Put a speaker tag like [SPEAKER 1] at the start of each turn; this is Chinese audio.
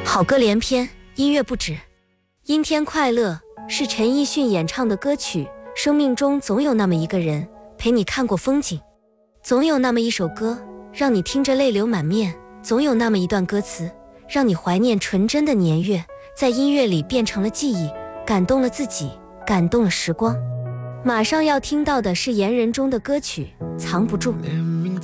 [SPEAKER 1] 好歌连篇，音乐不止。阴天快乐是陈奕迅演唱的歌曲。生命中总有那么一个人陪你看过风景，总有那么一首歌让你听着泪流满面，总有那么一段歌词让你怀念纯真的年月，在音乐里变成了记忆，感动了自己，感动了时光。马上要听到的是言人中的歌曲《藏不住》。